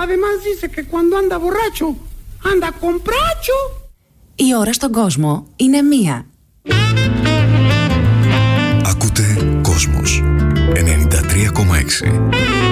Además dice que cuando anda borracho, anda con pracho. Η ώρα στον κόσμο είναι μία. Ακούτε Κόσμος 93,6.